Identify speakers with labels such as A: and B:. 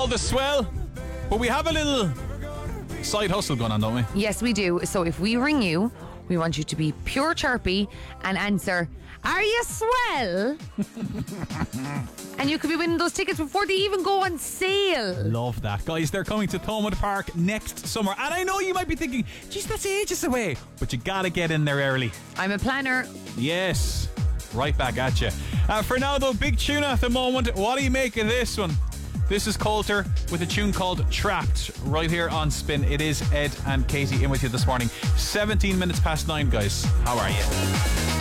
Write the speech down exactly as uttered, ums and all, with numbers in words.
A: all the swell. But we have a little side hustle going on, don't we?
B: Yes, we do. So if we ring you, we want you to be pure chirpy and answer, are you swell? And you could be winning those tickets before they even go on sale.
A: Love that. Guys, they're coming to Thomond Park next summer. And I know you might be thinking, geez, that's ages away. But you gotta get in there early.
B: I'm a planner.
A: Yes. Right back at you. Uh, for now, though, big tune at the moment. What do you make of this one? This is Coulter with a tune called Trapped right here on Spin. It is Ed and Katie in with you this morning. seventeen minutes past nine, guys. How are you?